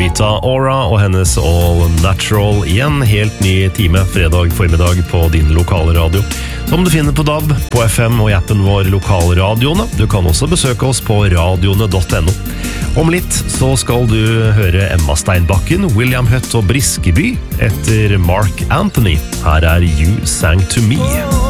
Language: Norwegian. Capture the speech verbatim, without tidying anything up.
Rita Ora og hennes All Natural i en helt ny time fredag formiddag på din lokale radio, som du finner på D A B, på F M og i appen vår Lokalradioene. Du kan også besøke oss på radioene punktum no. Om litt så skal du høre Emma Steinbakken, William Hutt og Briskeby etter Mark Anthony. Her er You Sang To Me.